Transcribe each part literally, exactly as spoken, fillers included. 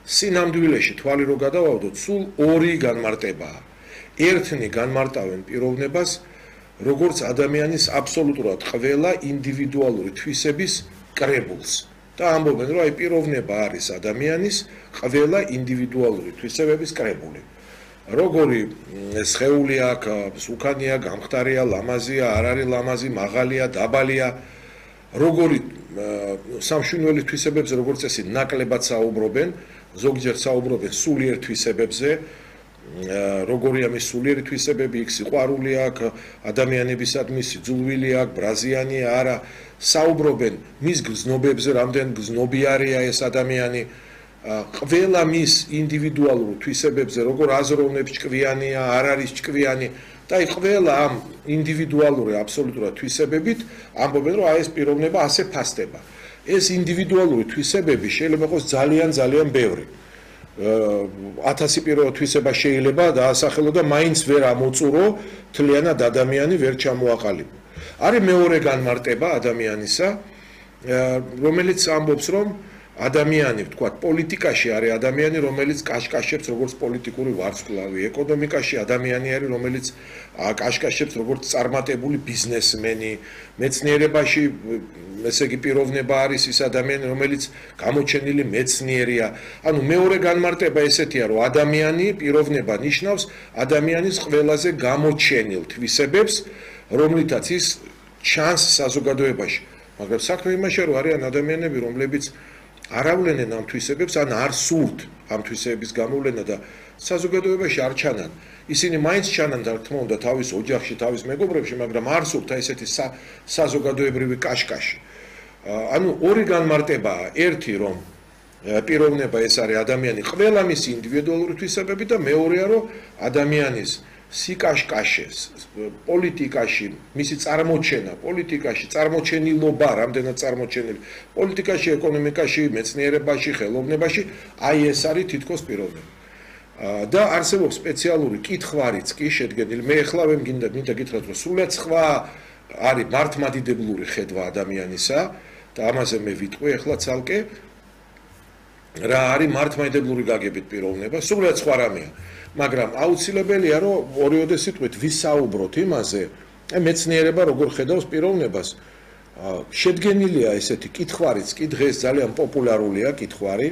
სინამდვილეში თვალი რო გადავავდოთ, სულ ორი განმარტებაა. ერთნი განმარტავენ პიროვნებას, როგორც ადამიანის აბსოლუტურად ყველა ინდივიდუალური თვისების კრებულს. და ამბობენ, რომ აი პიროვნება არის ადამიანის ყველა ინდივიდუალური თვისებების კრებული. როგორი სხეული აქვს, უკანია, გამხდარია, ლამაზია, არ არის ლამაზი, მაღალია, დაბალია, როგორი სამშვენივრელი თვისებებზე, როგორც წესი, ნაკლებად საუბრობენ, ზოგჯერ საუბრობენ სულიერ თვისებებზე, როგორია მის სულიერი თვისებები, იქ სიყვარული აქვს, ადამიანებისადმი სიძულვილი აქვს, ბრაზიანია, არა, საუბრობენ მის გზნობებზე, რამდენ გზნობიარია ეს ადამიანი, ყველა მის ინდივიდუალურ თვისებებზე, როგორ აზროვნებს ჭკვიანია, არ არის ჭკვიანი და აი ყველა ამ ინდივიდუალური აბსოლუტურად თვისებებით ამბობენ, რომ აი ეს პიროვნება ასე ფასდება. ეს ინდივიდუალური თვისებები შეიძლება იყოს ძალიან ძალიან ბევრი. ათასი პირველი თვისება შეიძლება დაასახელო და მაინც ვერ ამოწურო, თლიანად ადამიანი ვერ ჩამოაყალიბო. არის მეორე განმარტება ადამიანისა, რომელიც ამბობს, რომ ადამიანი, ვთქვათ, პოლიტიკაში არის ადამიანი, რომელიც კაშკაშებს როგორც პოლიტიკური ვარსკვლავი, ეკონომიკაში ადამიანი არის, რომელიც კაშკაშებს როგორც წარმატებული ბიზნესმენი, მეცნიერებაში, ესე იგი პიროვნება არის ის ადამიანი, რომელიც გამოჩენილი მეცნიერია. ანუ მეორე განმარტება ესეთია, რომ ადამიანი, პიროვნება ნიშნავს ადამიანის ყველაზე გამოჩენილ თვისებებს, რომლითაც ის ჩანს საზოგადოებაში. მაგრამ საქმე იმაშია, რომ არიან ადამიანები, რომლებიც არავლენენ ამ თვისებებს, ან არ სურთ ამ თვისებების გამოვლენა და საზოგადოებაში არ ჩანან. ისინი მაინც ჩანან და თქმა უნდა თავის ოჯახში, თავის მეგობრებში, მაგრამ არ სურთ ესეთი საზოგადოებრივი კაშკაში. ანუ ორი განმარტებაა, ერთი რომ პიროვნება ეს არის ადამიანი ყველა მის ინდივიდუალური თვისებები და მეორეა რომ ადამიანის სიკაშკაშეს, პოლიტიკაში, მისი წარმოჩენა, პოლიტიკაში, წარმოჩენილობა, რამდენად წარმოჩენილი, პოლიტიკაში, ეკონომიკაში, მეცნიერებაში, ხელოვნებაში, აი ეს არის თითქოს პიროვნება. და არსებობს სპეციალური კითხვარიც კი შედგენილი. მე ახლა ვერ მგინდა მინდა გითხრათ, რომ სრულიად სხვა არის მართლმადიდებლური ხედვა ადამიანისა და ამაზე მე ვიტყვი ახლა ცალკე რა არის მართლმადიდებლური გაგებით პიროვნება, სრულიად სხვა რამეა. მაგრამ აუცილებელია რომ ორიოდე სიტყვით ვისაუბროთ იმაზე, მეცნიერება როგორ ხედავს პიროვნებას. შედგენილია ესეთი კითხვარიც კი დღეს ძალიან პოპულარულია კითხვარი.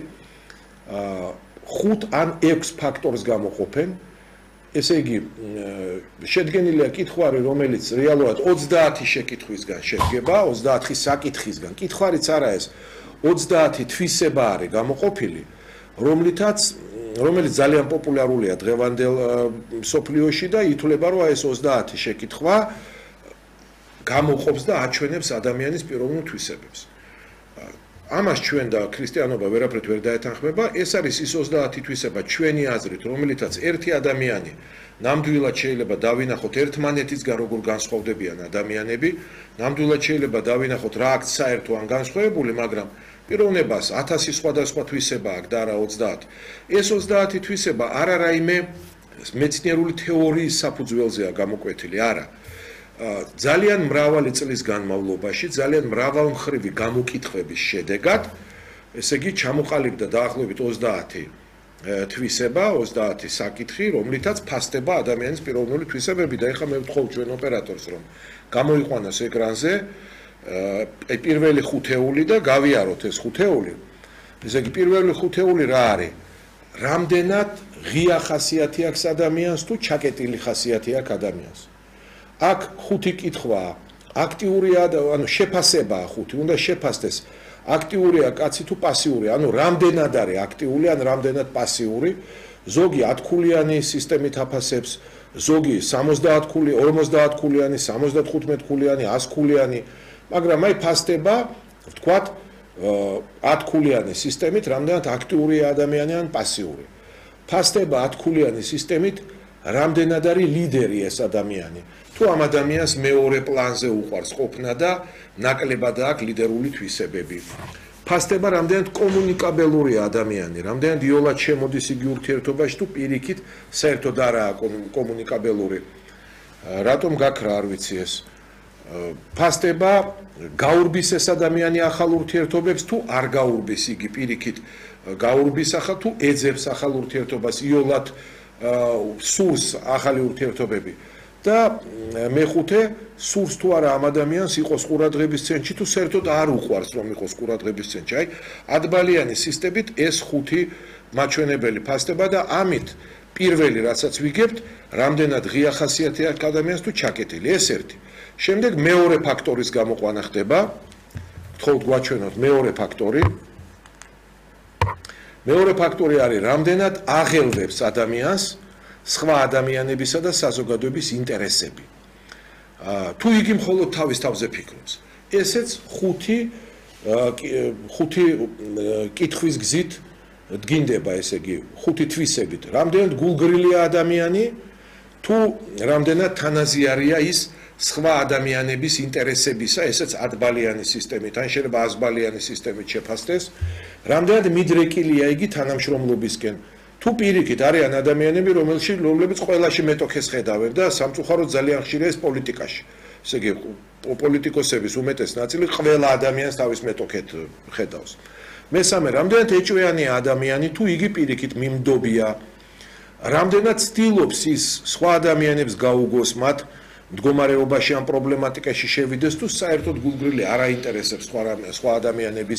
ხუთ ან ექვს ფაქტორს გამოყოფენ. ესე იგი შედგენილია კითხვარი, რომელიც რეალურად ოცდაათი შეკითხვისგან შედგება, ოცდაათი საკითხისგან. კითხვარიც არა ეს, ოცდაათი თვისება არის გამოყოფილი, რომლითაც რომელიც ძალიან პოპულარულია დღევანდელ მსოფლიოში და ითვლება, რომ ეს ოცდაათი შეკითხვა გამოყოფს და აჩვენებს ადამიანის პიროვნულ თვისებებს. ამას ჩვენ და ქრისტიანობა ვერაფრით ვერ დაეთანხმება, ეს არის ის ოცდაათი თვისება ჩვენი აზრით, რომელთაც ერთი ადამიანი ნამდვილად შეიძლება დავინახოთ ერთმანეთისგან როგორ განსხვავდებიან ადამიანები, ნამდვილად შეიძლება დავინახოთ რა აქ საერთო ან განსხვავებული, მაგრამ პიროვნებას ათასი სხვადასხვა თვისება აქვს და არა ოცდაათი. ეს ოცდაათი თვისება არა რაიმე მეცნიერული თეორიის საფუძველზეა გამოკვეთილი, არა. ძალიან მრავალი წლის განმავლობაში, ძალიან მრავალმხრივი გამოკითხვების შედეგად, ესე იგი ჩამოყალიბდა დაახლოებით ოცდაათი თვისება, ოცდაათი საკითხი, რომლითაც ფასდება ადამიანის პიროვნული თვისებები და ეხლა მე ვთხოვ ჩვენ ოპერატორს, რომ გამოიყვანოს ეკრანზე პირველი ხუთეული და გავიაროთ ეს ხუთეული. ესე იგი პირველი ხუთეული რა არის? რამდენად ღია ხასიათი აქვს ადამიანს თუ ჩაკეტილი ხასიათი აქვს ადამიანს? აქ ხუთი კითხვაა, აქტიურია და ანუ შეფასებაა ხუთი, უნდა შეფასდეს აქტიურია კაცი თუ პასიური, ანუ რამდენად არის აქტიული ან რამდენად პასიური. ზოგი ათქულიანი სისტემით აფასებს, ზოგი სამოცდაათქული, ორმოცდაათქულიანი, სამოცდათხუთმეტქულიანი, ასქულიანი, მაგრამ აი ფასდება, ვთქვათ, ათქულიანი სისტემით, რამდენად აქტიურია ადამიანი ან პასიური. ფასდება ათქულიანი სისტემით, რამდენად არის ლიდერი ეს ადამიანი. თუ ამ ადამიანს მეორე პლანზე უყვარს ყოფნა და ნაკლებად აქვს ლიდერული თვისებები. ფასდება რამდენად კომუნიკაბელურია ადამიანი, რამდენად იოლად შემოდის იგი ურთიერთობაში თუ პირიქით საერთოდ არაა კომუნიკაბელური. რატომ გაქრა არ ვიცი ეს. ფასდება გაურბის ეს ადამიანი ახალ ურთიერთობებს თუ არ გაურბის იგი პირიქით გაურბის ახალ თუ ეძებს ახალ ურთიერთობას იოლად სურს ახალი ურთიერთობები და მეხუთე სურს თუ არა ამ ადამიანს იყოს ყურადღების ცენტრში თუ საერთოდ არ უყვარს რომ იყოს ყურადღების ცენტრში. აი ათბალიანი სისტემით ეს ხუთი მაჩვენებელი ფასდება და ამით პირველი რასაც ვიგებთ, რამდენად ღია ხასიათი აქვს ადამიანს თუ ჩაკეტილი. ეს ერთი. შემდეგ მეორე ფაქტორის გამოყვანა ხდება. გთხოვთ გვაჩვენოთ მეორე ფაქტორი. მეორე ფაქტორი არის რამდენად აღელვებს ადამიანს სხვა ადამიანებისა და საზოგადოების ინტერესები. თუ იგი მხოლოდ თავის თავზე ფიქრობს. ესეც ხუთი ხუთი კითხვის გზით დგინდება, ესე იგი, ხუთი თვისებით. რამდენად გულგრილია ადამიანი, თუ რამდენად თანაზიარია ის სხვა ადამიანების ინტერესებისა, ესეც ათბალიანი სისტემით, ან შეიძლება ათბალიანი სისტემით შეფასდეს. რამდენად მიდრეკილია იგი თანამშრომლობისკენ. თუ პირიქით არიან ადამიანები, რომელშიც რომლებიც ყველაში მეტოქეს ხედავენ და სამწუხაროდ ძალიან ხშირია ეს პოლიტიკაში. ესე იგი, პოლიტიკოსების უმეტეს ნაწილი ყველა ადამიანს თავის მეტოქეთ ხედავს. მესამე, რამდენად ეჭვიანია ადამიანი, თუ იგი პირიქით მიმდობია, რამდენად ცდილობს ის სხვა ადამიანებს გაუგოს მათ მდგომარეობაში ამ პრობლემატიკაში შევიდეს, თუ საერთოდ გულგრილი არ აინტერესებს სხვა ადამიანების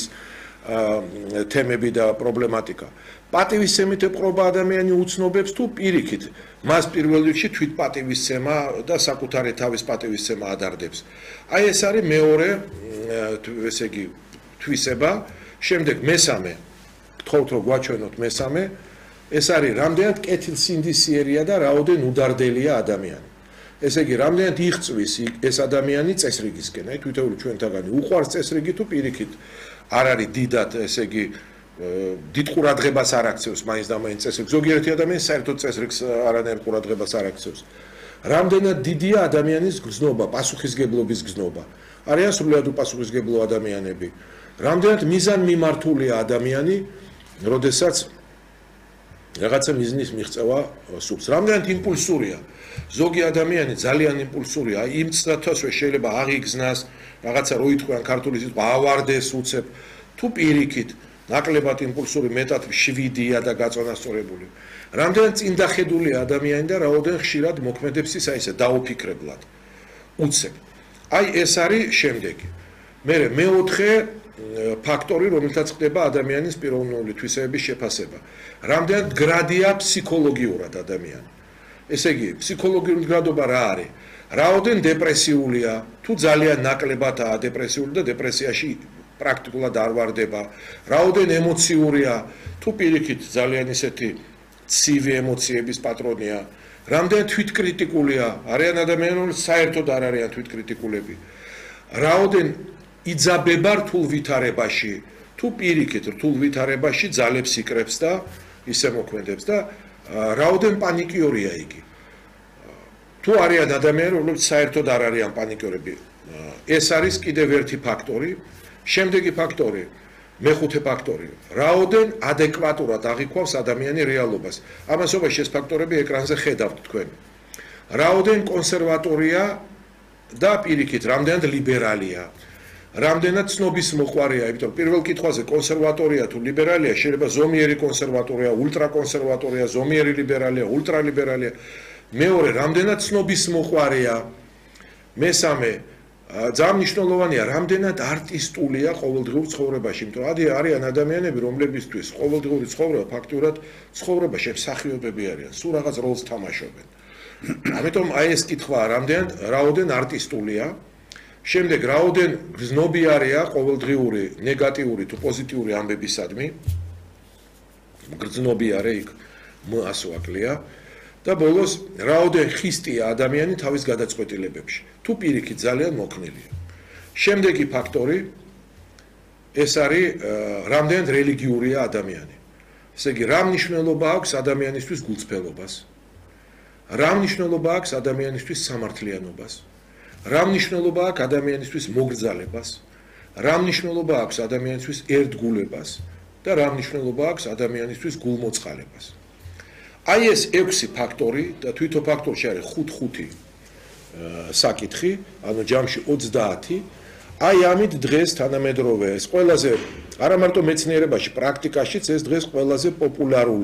თემები და პრობლემატიკა. პატივისცემითეპყრობა ადამიანი უცნობებს თუ პირიქით, მას პირველ რიგში თვით პატივისცემა და საკუთარი თავის პატივისცემა ადარდებს. აი ეს არის მეორე, ესე იგი, თვისება. შემდეგ მესამე, გთხოვთ რომ გვაჩვენოთ მესამე, ეს არის რამდენად კეთილსინდისიერია და რაოდენ უდარდელია ადამიანი. ესე იგი, რამდენად იღწვის ეს ადამიანი წესრიგისკენ, აი თვითონ ჩვენთაგანი უყვარს წესრიგი თუ პირიქით არ არის დიდად, ესე იგი, დიდ ყურადღებას არ აქცევს მაინც და მაინც წესრიგს. ზოგიერთი ადამიანი საერთოდ წესრიგს არანაირ ყურადღებას არ აქცევს. რამდენად დიდია ადამიანის გზნობა, პასუხისგებლობის გზნობა. არიან სრულად უპასუხისგებლო ადამიანები. რამდენად მიზანმიმართულია ადამიანი, როდესაც რაღაცა მიზნის მიღწევა სურს. რამდენად იმპულსურია. ზოგი ადამიანი ძალიან იმპულსურია, იმ წათვასვე შეიძლება აღიგზნას, რაღაცა რო ითქვიან ქართული სიტყვა ავარდეს უცებ, თუ პირიქით, ნაკლებად იმპულსური მეტად შვიდია და გაწონასწორებული. რამდენად წინდახედულია ადამიანი და რაოდენ ხშირად მოქმედებს ის აი ესე დაუფიქრებლად. უცებ. აი ეს არის შემდეგი. მერე მეოთხე ფაქტორი, რომელთაც ხდება ადამიანის პიროვნული თვისებების შეფასება. რამდენად გრადია ფსიქოლოგიურად ადამიანი. ესე იგი, ფსიქოლოგიური გრადობა რა არის? რაოდენ დეპრესიულია, თუ ძალიან ნაკლებადაა დეპრესიული და დეპრესიაში პრაქტიკულად არ ვარდება. რაოდენ ემოციურია, თუ პირიქით ძალიან ისეთი ცივი ემოციების პატრონია. რამდენად თვითკრიტიკულია, არიან ადამიანები, რომლებიც საერთოდ არ არიან თვითკრიტიკულები. რაოდენ იძაბება რთულ ვითარებაში, თუ პირიქით რთულ ვითარებაში ძალებს იკრებს და ისე მოქმედებს და რაოდენ პანიკიორია იგი. თუ არიან ადამიანები, რომლებიც საერთოდ არ არიან პანიკიორები. ეს არის კიდევ ერთი ფაქტორი. შემდეგი ფაქტორი, მეხუთე ფაქტორი, რაოდენ ადეკვატურად აღიქვავს ადამიანი რეალობას. ამასობაში ეს ფაქტორები ეკრანზე ხედავთ თქვენ. რაოდენ კონსერვატორია და პირიქით, რამდენად ლიბერალია. რამდენად ცნობის მოყვარია, იმიტომ რომ პირველ კითხვაზე კონსერვატორია თუ ლიბერალია, შეიძლება ზომიერი კონსერვატორია, ულტრაკონსერვატორია, ზომიერი ლიბერალია, ულტრალიბერალია. მეორე, რამდენად ცნობის მოყვარია. მესამე, ძალიან მნიშვნელოვანია, რამდენად არტისტულია ყოველდღიურ ცხოვრებაში, იმიტომ რომ არიან ადამიანები, რომლებისთვის ყოველდღიური ცხოვრება ფაქტურად ცხოვრებაში მსახიობები არიან, სულ რაღაც როლს თამაშობენ. ამიტომ აი ეს კითხვა, რამდენად რაოდენ არტისტულია. შემდეგ რაოდენ გრძნობიარეა ყოველდღიური ნეგატიური თუ პოზიტიური ამბებისადმი. გრძნობიარე იქ მოასვაკლია და ბოლოს რაოდენ ხისტია ადამიანი თავის გადაწყვეტილებებში. თუ პირიქით ძალიან მოქნილია. შემდეგი ფაქტორი ეს არის რამდენად რელიგიურია ადამიანი. ესე იგი, რა მნიშვნელობა აქვს ადამიანისთვის გულწრფელობას? რა მნიშვნელობა აქვს ადამიანისთვის სამართლიანობას? რა მნიშვნელობა აქვს ადამიანისთვის მოგრძალებას? რა მნიშვნელობა აქვს ადამიანისთვის ერთგულებას და რა მნიშვნელობა აქვს ადამიანისთვის გულმოწყალებას? აი ეს ექვსი ფაქტორი და თვითონ ფაქტორში არის ხუთ ხუთი საკითხი, ანუ ჯამში ოცდაათი. აი ამით დღეს თანამედროვე ეს ყველაზე არა მარტო მეცნიერებაში, პრაქტიკაშიც ეს დღეს ყველაზე პოპულარული